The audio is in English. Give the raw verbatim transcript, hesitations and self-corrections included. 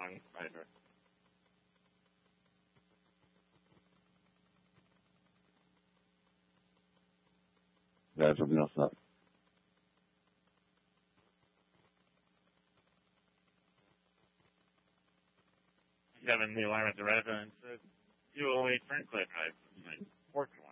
one later. Yeah, something else up. Kevin Neal, I'm at the residence. You will wait Franklin, right? Working